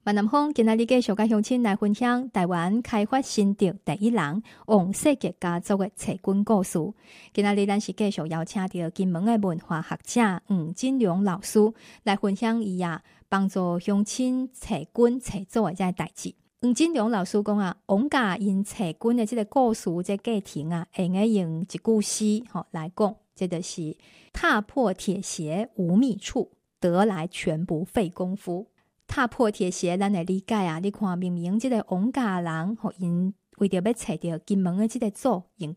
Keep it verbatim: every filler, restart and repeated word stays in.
万南风今仔日继续甲乡亲来分享台湾开发新竹第一人王世杰家族的册卷故事。今仔日咱是继续邀请到金门的文化学者黄金良老师来分享伊啊帮助乡亲册卷册组的这代志。黄金良老师讲啊，王家因册卷的这个故事这过程啊，会用用一句诗吼来讲，这就是踏破铁鞋无觅处，得来全不费功夫。踏破铁鞋，咱来理解啊！你看，明明这个王家人，吼因为着要找到金门的这个祖，用